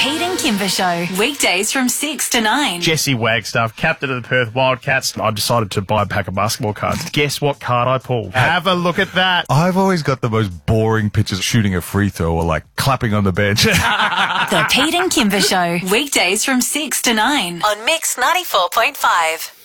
Pete and Kimber Show, weekdays from 6 to 9. Jesse Wagstaff, captain of the Perth Wildcats. I decided to buy a pack of basketball cards. Guess what card I pulled? Have a look at that. I've always got the most boring pictures of shooting a free throw or like clapping on the bench. The Pete and Kimber Show, weekdays from 6 to 9 on Mix 94.5.